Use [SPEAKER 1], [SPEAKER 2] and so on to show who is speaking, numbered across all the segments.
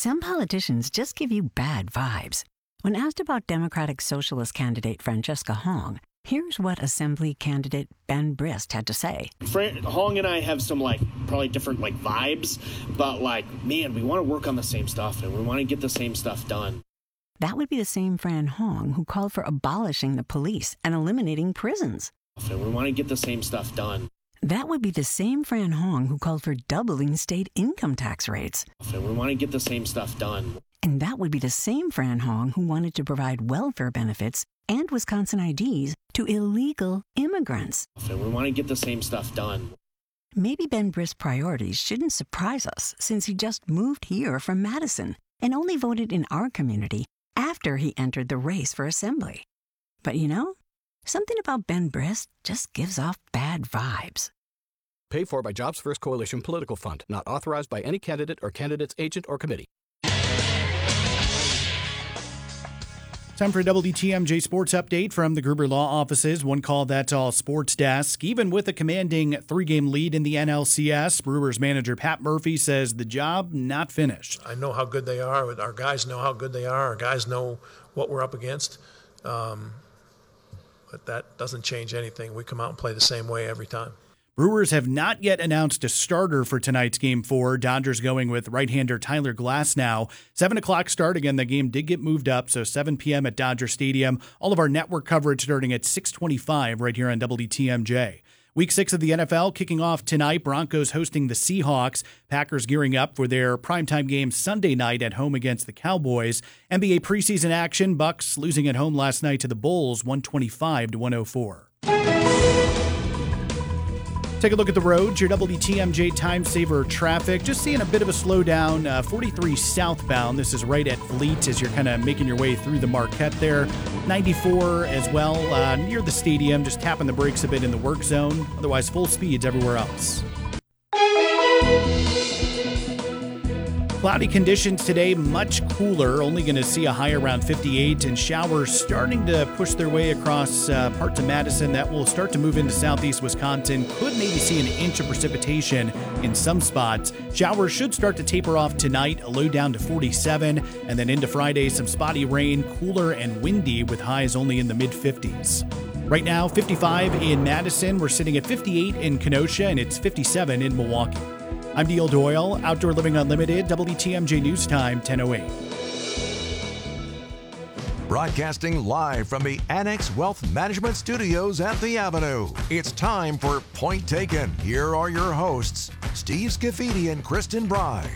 [SPEAKER 1] Some politicians just give you bad vibes. When asked about Democratic Socialist candidate Francesca Hong, here's what Assembly candidate Ben Brist had to say.
[SPEAKER 2] Hong and I have some, probably different, vibes, but, man, we want to work on the same stuff, and we want to get the same stuff done.
[SPEAKER 1] That would be the same Fran Hong who called for abolishing the police and eliminating prisons.
[SPEAKER 2] And we want to get the same stuff done.
[SPEAKER 1] That would be the same Fran Hong who called for doubling state income tax rates.
[SPEAKER 2] And we want to get the same stuff done.
[SPEAKER 1] And that would be the same Fran Hong who wanted to provide welfare benefits and Wisconsin IDs to illegal immigrants.
[SPEAKER 2] And we want to get the same stuff done.
[SPEAKER 1] Maybe Ben Brist's priorities shouldn't surprise us since he just moved here from Madison and only voted in our community after he entered the race for Assembly. But something about Ben Brist just gives off bad vibes.
[SPEAKER 3] Paid for by Jobs First Coalition Political Fund. Not authorized by any candidate or candidate's agent or committee.
[SPEAKER 4] Time for a WTMJ Sports Update from the Gruber Law Offices. One call, that's all sports desk. Even with a commanding 3-game lead in the NLCS, Brewers manager Pat Murphy says the job not finished.
[SPEAKER 5] I know how good they are. Our guys know how good they are. Our guys know what we're up against. But that doesn't change anything. We come out and play the same way every time.
[SPEAKER 4] Brewers have not yet announced a starter for tonight's Game 4. Dodgers going with right-hander Tyler Glasnow. 7 o'clock start. Again, the game did get moved up, so 7 p.m. at Dodger Stadium. All of our network coverage starting at 6:25 right here on WTMJ. Week 6 of the NFL kicking off tonight. Broncos hosting the Seahawks. Packers gearing up for their primetime game Sunday night at home against the Cowboys. NBA preseason action. Bucks losing at home last night to the Bulls, 125-104. Take a look at the roads, your WTMJ Time Saver traffic. Just seeing a bit of a slowdown, 43 southbound. This is right at Fleet as you're kind of making your way through the Marquette there. 94 as well, near the stadium, just tapping the brakes a bit in the work zone. Otherwise, full speeds everywhere else. Cloudy conditions today, much cooler. Only going to see a high around 58, and showers starting to push their way across parts of Madison. That will start to move into southeast Wisconsin. Could maybe see an inch of precipitation in some spots. Showers should start to taper off tonight, a low down to 47, and then into Friday, some spotty rain, cooler and windy with highs only in the mid-50s. Right now, 55 in Madison. We're sitting at 58 in Kenosha, and it's 57 in Milwaukee. I'm Neil Doyle, Outdoor Living Unlimited, WTMJ News Time, 10:08.
[SPEAKER 6] Broadcasting live from the Annex Wealth Management Studios at The Avenue. It's time for Point Taken. Here are your hosts, Steve Scafidi and Kristen Bride.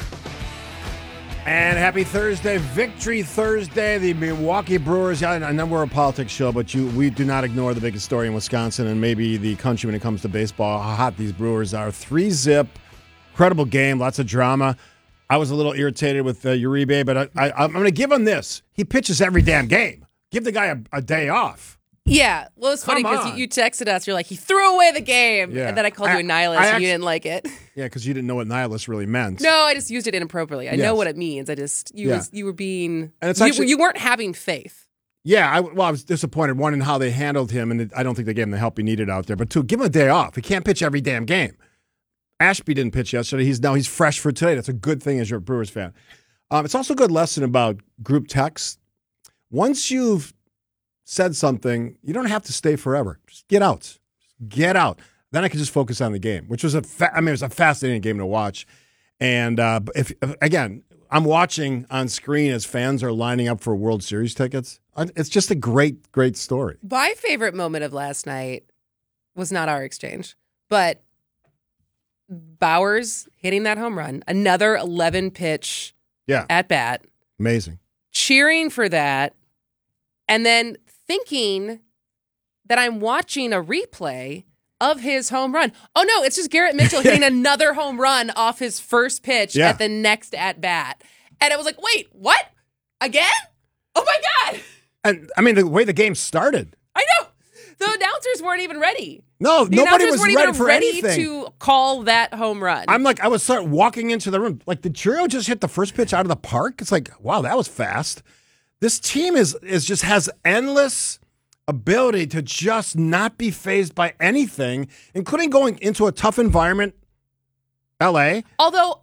[SPEAKER 7] And happy Thursday, Victory Thursday. The Milwaukee Brewers, I know we're a politics show, but we do not ignore the biggest story in Wisconsin and maybe the country when it comes to baseball, how hot these Brewers are. 3-zip. Incredible game, lots of drama. I was a little irritated with Uribe, but I'm going to give him this. He pitches every damn game. Give the guy a day off.
[SPEAKER 8] Yeah. Well, it's funny because you texted us. You're like, he threw away the game. Yeah. And then I called you a nihilist and you didn't like it.
[SPEAKER 7] Yeah, because you didn't know what nihilist really meant.
[SPEAKER 8] No, I just used it inappropriately. I know what it means. You were being, and it's you weren't having faith.
[SPEAKER 7] Yeah, I was disappointed, one, in how they handled him, and I don't think they gave him the help he needed out there. But two, give him a day off. He can't pitch every damn game. Ashby didn't pitch yesterday. He's fresh for today. That's a good thing as you're a Brewers fan. It's also a good lesson about group text. Once you've said something, you don't have to stay forever. Just get out. Just get out. Then I can just focus on the game, which was it was a fascinating game to watch. And again, I'm watching on screen as fans are lining up for World Series tickets. It's just a great, great story.
[SPEAKER 8] My favorite moment of last night was not our exchange, but Bowers hitting that home run, another 11-pitch at bat.
[SPEAKER 7] Amazing.
[SPEAKER 8] Cheering for that, and then thinking that I'm watching a replay of his home run. Oh, no, it's just Garrett Mitchell hitting another home run off his first pitch at the next at-bat. And I was like, wait, what? Again? Oh, my God.
[SPEAKER 7] And, I mean, the way the game started.
[SPEAKER 8] I know. The announcers weren't even ready.
[SPEAKER 7] No, nobody was ready for anything.
[SPEAKER 8] To call that home run.
[SPEAKER 7] I would start walking into the room. Like, did Churro just hit the first pitch out of the park? It's like, wow, that was fast. This team just has endless ability to just not be fazed by anything, including going into a tough environment, LA.
[SPEAKER 8] Although